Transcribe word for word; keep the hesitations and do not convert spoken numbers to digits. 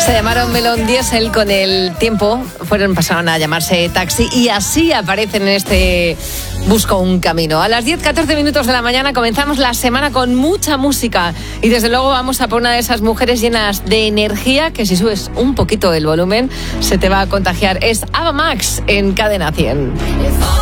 Se llamaron Melón Diesel, con el tiempo fueron pasaron a llamarse Taxi y así aparecen en este Busco un Camino. A las diez catorce minutos de la mañana comenzamos la semana con mucha música y desde luego vamos a por una de esas mujeres llenas de energía que si subes un poquito el volumen se te va a contagiar. Es Ava Max en Cadena cien.